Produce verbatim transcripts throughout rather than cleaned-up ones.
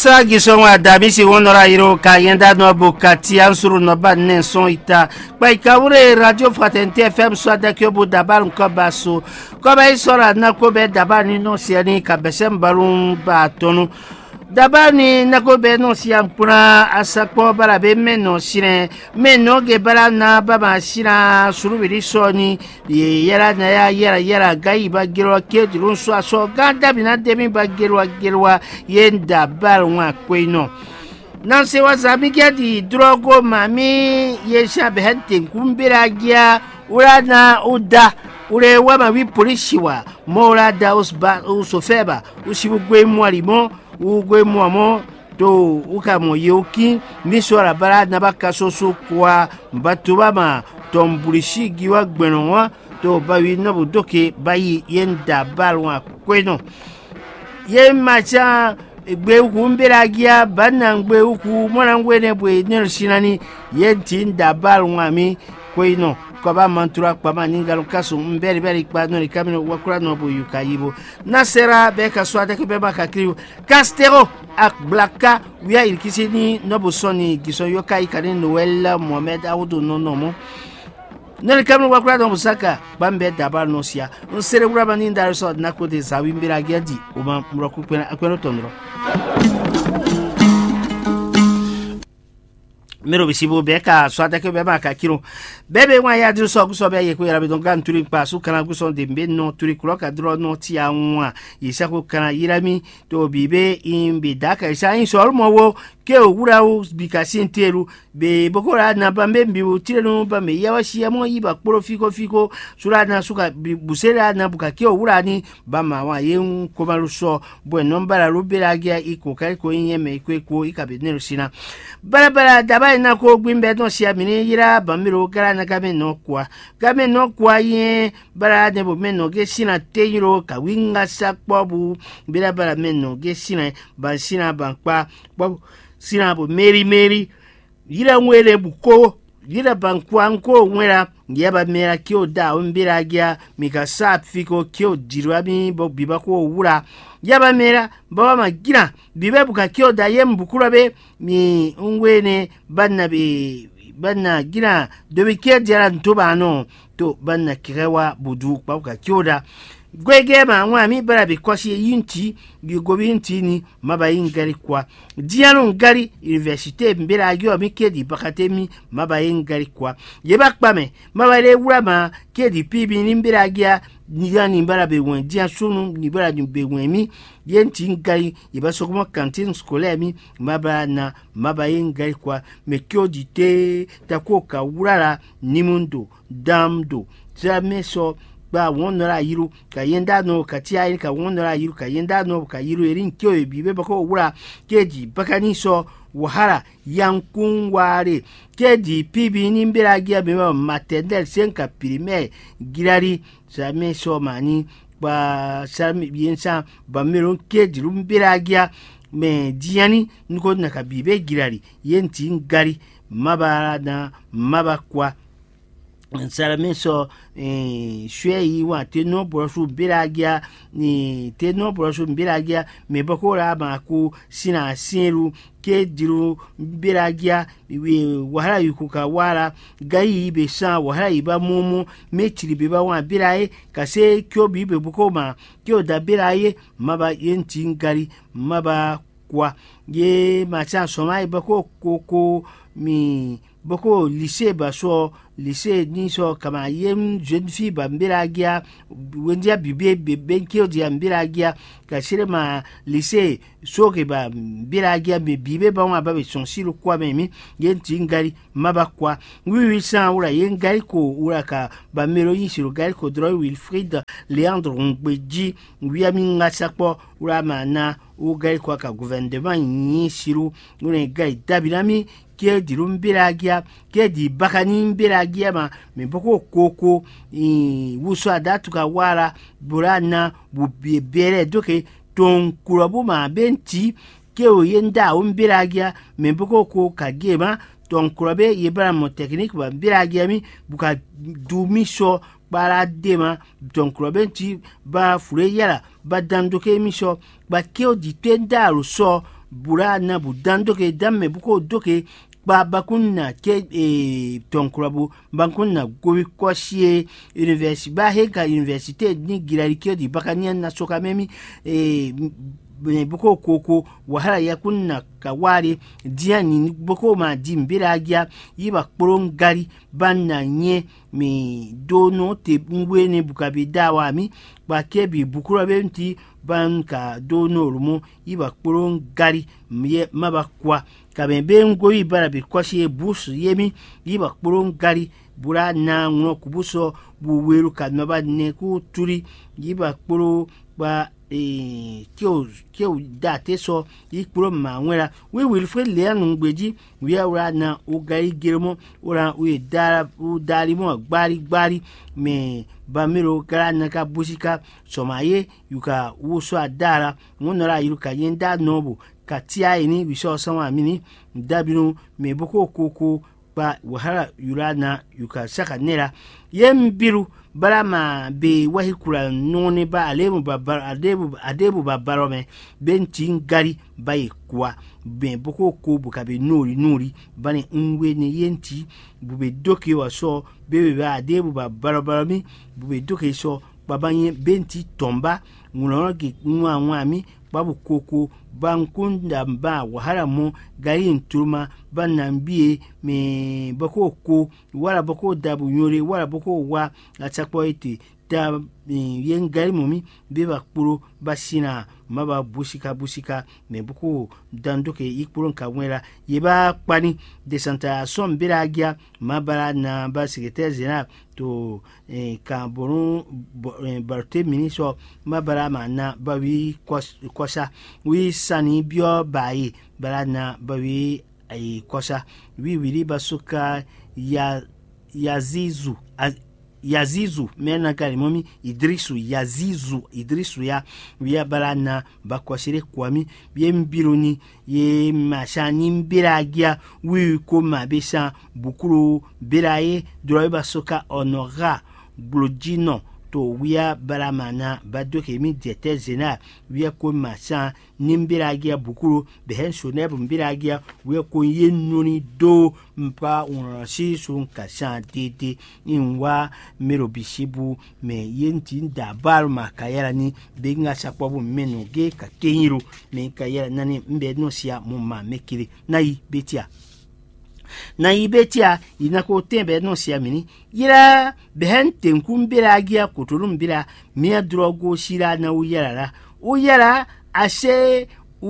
sa giso wa dabisi wonora iro ka yenda no bukati ansuru no ba nenson ita pa ikawure radio fraternité F M so adakyo bu dabal ko baso ko ba isora na ko be dabal ni no siani ka besem balun ba tonu dabani nako be no siam puna asakpo bara be meno sire meno ge bara na baba sira surubiri soni yera na ya yera yera gai ba giro ke dirun so so ganda bina demi ba giro giro yenda bal wa kweno nan se wazabi gadi drogo mami yesha be hante kumbira gia urana uda ure wama wi polishiwa mora da usba usofeba usibugwe mwalimo ugwe mwamo to ukamo yoki misora bara na bakasoso kwa batubama tombulishi giwa gbenwa to bawi no budoke bayi yenda balwa kweno ye macha gbe uku mbera gia bana gbe uku mona ngwene bwe nersinani yenti nda balwa mi kweno kwa mantura kwa maninga lukaso mberi beri kwa no likamino wakura no bu yukayibo nasera beka swata ke beba kakriu Castero ak blaka wiya ilkisini no bu soni giso yokai kanin Noel Mohamed Awdu no nomo no likamino wakura no busaka bambe dabar no sia on sere bura baninda so na ko de zawimbira giadi uma murokupena akweno tondro mero bisibo beka swata ke beba kakiro bebe wa ya dru so so be ye ko yarabe don gan turi pa su kana guson de mbe no turi kloka dro no ti anwa yisa ko kana yirami to bibe imbe daka isa in so mo wo ke owura o bikasi nteru be bokora na bambe mbi utire no ba me yawa shi amo yiba kporo fiko fiko sura na suka busera na buka ke owura ni ba ma wa ye ko malu so bo nombara rubera gia iko kai ko yin me ko ko ikabe nero sina bara bara daba na ko gbimbe don sia mini yira bamiro gara na game no kwa game no kwa ye bara de bo meno ge sina teyiro ka winga sakpobu bila bara meno ge sina ba sina bankpa bo sina bo meri meri yira nwere buko yira bankwa nko nwera yaba mera kyo da umbira gya mikasa fiko kyo dirwa mi bo biba ko wura yaba mera baba magira bibe buka kyo da yem bukura be mi ungwene banna be banna gina dobi ke jara ntoba no to banna kirewa budu kwa buka kyo da gwege ma nwa mi bara be kwasi yinti bi gobi yinti ni mabayi ngari kwa diano ngari université mbera agyo mi kedi bakatemi mabayi ngari kwa yeba kpame mabale wurama kedi pibi ni mbera agya ni mbara be wen dia sunu ni bara be wen mi yenti ngari yeba sokoma cantine scolaire mi maba na mabayi ngari kwa me kyodi te takoka wurara nimundo damdo jameso ba wonora yiru ka yenda no ka tiai ka wonora yiru ka yenda no ka yiru erin kyo bibe bako wura keji bakani so wahara yankun ware keji pibi ni mbira gia be maternel senka primaire girari jamais so mani ba sami biensa ba meron keji rumbira gia me diani nko na ka bibe girari yenti ngari mabara na mabakwa Salamenso eh shwe wa teno brosu biragia ni teno brosu biragia me bokora ba ku sina siru ke diru biragia we wahara yukuka wara gai be sa wahara iba mumu metri be ba wa biraye kase kyo bi be bukoma kyo da biraye maba yenti ngari maba kwa ye macha somai bako koko mi boko lycée baso lycée ni so kama yem jeune fille bambiragia wendia bibe benki dia mbiragia ka ma lycée so ke ba mbiragia be bibe ba wa ba be sonsilu kwa memi yenti ngari mabakwa wiwi sa ura yengari ko ura ka ba mero yisiru gari ko dro Wilfried Leandre Ngbeji wiami ngasakpo ura mana u gari kwa ka gouvernement yisiru ura gari dabinami ke dirumbiragia ke di bakani mbiragia ma me boko koko i wuso adatu ka wara burana bubebere doke ton kurabu ma benti ke o yenda umbiragia me boko ko kagema ton kurabe yebra mo technique ba mbiragia mi buka dumiso bara dema ton kurobenti ba fure yara ba dandoke misho ba keo di tenda so bura na budandoke damme buko doke ba bakunna ke e tonkrabu bakunna gobi kosie university ba heka university ni girarikio di bakania na soka memi e boko koko wahala ya kunna kawari diani boko ma dimbiragia yiba kporon gari banna nye mi dono te ngwene bukabi dawa mi ba kebi bukura benti banka dono rumo yiba kporon gari miye mabakwa kabembe ngoyi bara bikoshi busu yemi yiba kporon gari bura na ngo kubuso buweru kanaba ne ku turi yiba kporo ba e kyo kyo date so ikporo ma nwera we will fe le anu ngbeji we ara na ugari geremo ora we dara u dari mo gbari gbari me bamiro gara na ka busika somaye yuka wuso adara ngonora yuka yenda nobu katia ini biso sanwa mini dabinu me boko koko ba wahala yurana yuka saka nera yembiru barama be wahikura noni ba alebu babar adebu adebu babarome benti ngari bayi kwa be boko ko bukabe nuri nuri bani ngwe ni yenti bube doke waso bebe ba adebu babarobami bube doke so babanye benti tomba ngunoge nwa nwami babu koko bankunda ba wahala mo gari nturuma banambie me bako ko wala bako dabu nyore wala bako wa atakpo ite ta yen gari momi beba kpuro basina maba busika busika me bako dandoke ikpuro nka nwera yeba pani de santa som biragia mabara na ba secrétaire général to eh, Cameroun eh, Barte ministre mabara mana bawi kosa wi sani bio bai barana bawi ai kosa wi wili basuka ya yazizu yazizu mena kalimomi idrisu yazizu idrisu ya wiya barana bakwasire kwami biembironi ye mashani mbiragia wi koma besa bukuru biraye droy basuka honora glodino to wiya baramana badoke mi diete zena wiya ko macha nimbiragia bukuru behen shonebu mbiragia wiya ko yenuni do mpa unasi sun kasha dede inwa mero bishibu me yenti ndabar makayara ni benga sakwabu menu ge ka kenyiro me kayara nani mbe no sia mumma mekiri nayi betia na ibetia inako tembe no siamini yira behen tenkumbira agia kuturumbira mia drogo shira na uyara uyara ase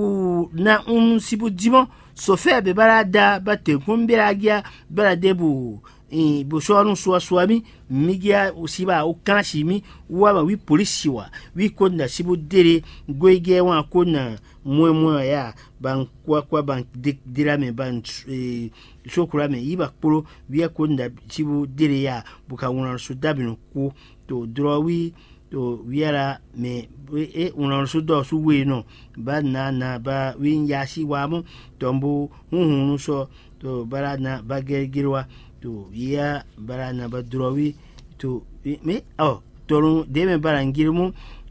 u na un sibudimo sofe be barada batenkumbira agia baradebu e boshonu suwa suami migia usiba ukanashimi waba wi polisi wa wi konda sibu dere goige wa kona mwe mwe ya ban kwa kwa ban dirame ban e sokurame iba kporo wi konda sibu dere ya buka wona su dabinu ku to drowi to wiara me e wona su do su we no ba na na ba wi yashi wa mo tombo hunhunu so to barana bagergirwa to ya barana badrowi to me oh torun de me barangirmu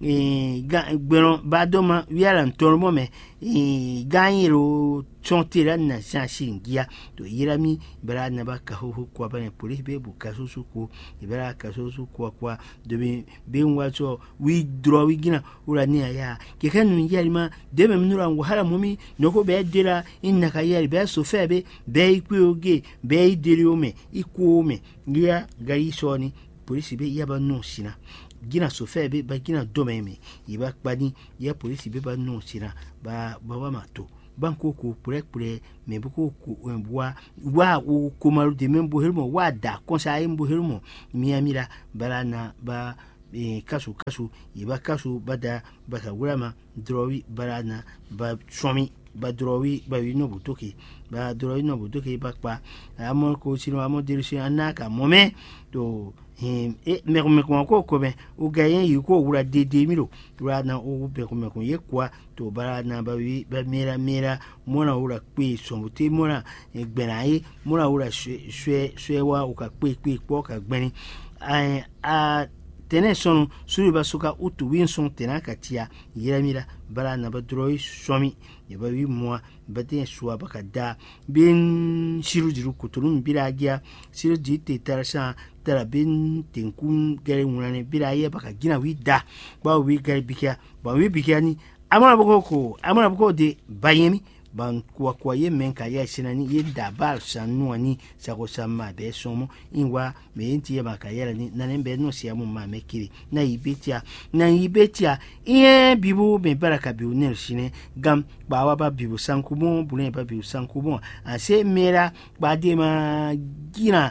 eh gbero badoma wiara tormo me eh ganyiro chontira na shangingia to yirami barana bakaho kwa bane police be bukasusu ko ibara kasusu kwa kwa de benwa so we drowi gina urani ya kekanu yalima de me mnura ngwara mumi noko be dira inaka yali be so febe be ikwoge be idiriome ikome ngia gari soni police be yaba no sina gina so febe ba gina domeme iba kpani ya police be ba no sina ba baba mato banko ko pure pure me boko ko wa wa o komaru de membo helmo wa da konsa imbo helmo miamira barana ba e kasu kasu iba kasu bada baka wurama drowi barana ba shomi ba drowi ba wino butoki ba drowi no butoki bakpa amon ko sino amon dirisi anaka mome to him e me me ko ko ko be o gayen yi ko wura dede miro wura na o be ko me ko ye kwa to barana ba wi ba mera mera mona wura pe somuti mona gberaye mona wura shwe shwe wa o ka pe pe po ka gbeni a tene sono suri basuka utu winson tena katia yiramira bala na badroi somi yaba wi moa baten suwa baka da bin shiru jiru kutulum biragia shiru jite tarasha tara bin tenkum gare wunane biraye baka gina wi da ba wi gare bikia ba wi bikia ni amana boko ko amana boko de bayemi ban kwa kwa ye menka ya sinani ye dabal sanu ni sako sama be somo inwa me enti ye maka yela ni na nembe no sia mu ma mekiri na ibetia na ibetia ye bibu me baraka biu ne shine gam ba wa ba bibu sankumo bune ba biu sankumo ase mera ba de ma gina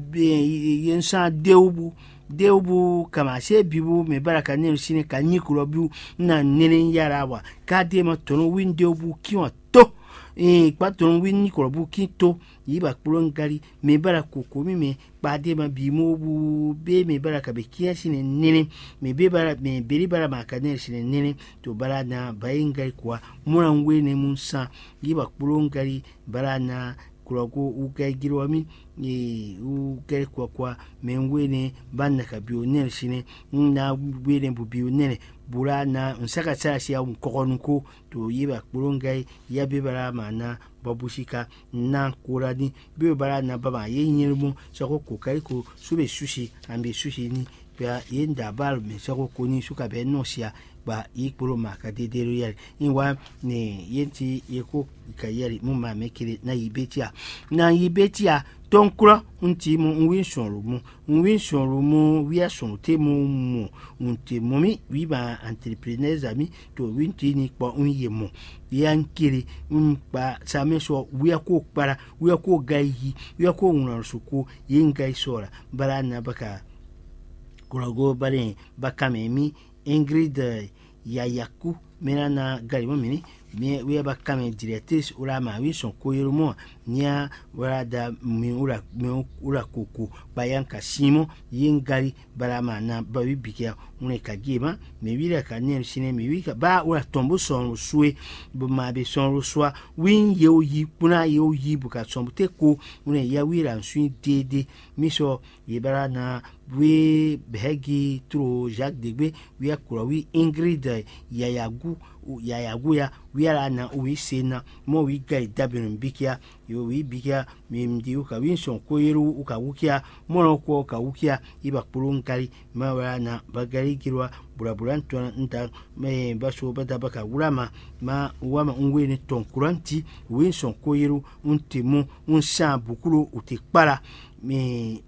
be yensa deubu deubu kama se bibu me baraka ne shine ka nyikulo biu na nene yarawa ka de ma tono windeubu kiwa to eh paton wini korobu kito yiba kulongari me bara kokomi me bade ma bimobu be me bara ka be kiasine nene me be bara me beri bara makaner sine nene to bara na bayingai kwa mura ngwene munsa yiba kulongari bara na kurago ugaigiro ami e ugai kwa kwa mengwene banna ka bioner sine na wene bu bioner bura na nsaka tsara siya unkokonuko to yiba kulongai ya be bara mana babushika na kurani be bara na baba yenyirmu sako kokari ko sube sushi ambe sushi ni ba yenda bal me sako koni suka be nosia ba ikporo maka dedero yari inwa ne yenti yeko kayari mumma mekire na yibetia na yibetia tonkura unti mu nwinshonru mu nwinshonru mu wiya sonte mu mu unti momi wiba entrepreneurs ami to winti ni kwa unye mu yankiri umpa sameso wiya ko para wiya ko gayi wiya ko unarsuko yengai sora barana baka kurago bare bakamemi Ingrid Yayaku mena na garimo mini me we ba kame directrice ura ma wi son koyerumo nya wada mi ura mi ura koko bayanka simo yingari barama na ba wi bikia une kagema me wi la kanel sine me wi ba ura tombo son suwe bu ma be son soa win ye oyi puna ye oyi buka son te ko une ya wi la nsu dede mi so ye bara na we behegi tro Jacques Degbe wi akura wi Ingrid Yayagu Yayagu ya wi ala na wi sena mo wi gai dabin bikia yo wi bikia mi mdi uka winson koyeru uka wukia mono ko ka wukia iba pulunkari ma wala na bagari kirwa buraburanto nta me baso bada baka wulama ma wama ungwene tonkuranti winson koyeru untimo unsa bukuru utikpara me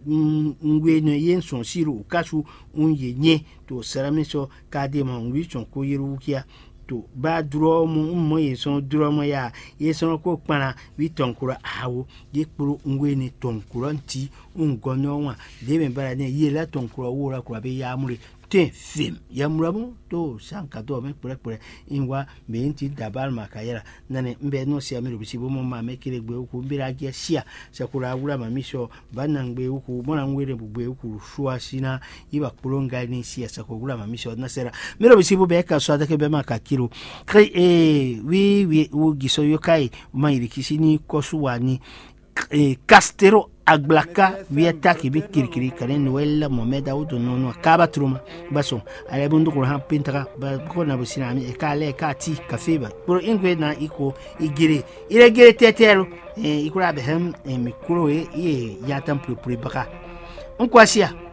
ngwene yenson siru ukasu unyenye to saramiso kadema winson koyeru ukia to ba duro mu mo yeson duro mo ya yeson ko pana wi tonkura awo ye kpuru ngwene tonkura nti ungonyo wa de me bara ne ye la tonkura wo la kura be ya mure ten film ya muramu to sanka do me pure pure inwa me nti dabal makayera nane mbe no sia me bisibo mo ma me kire gbe ku mbira gia sia sekura wura ma miso banangbe uku mona ngwere bugbe uku shua sina iba kulonga ni sia sekura ma miso na sera me bisibo be ka so adake be makakiro kre eh wi wi u giso yokai ma ibikisini kosuwani eh Castero Aglaka vieta ki bi kirkiri karen wella momeda udo nono kaba truma baso ale bundu ko han pintra ba ko na busina ami e kale ka ti cafe ba pro ingwe na iko igire ire gire tetero e ikura be hem e mikuro e ya tam pro pro baka on kwasia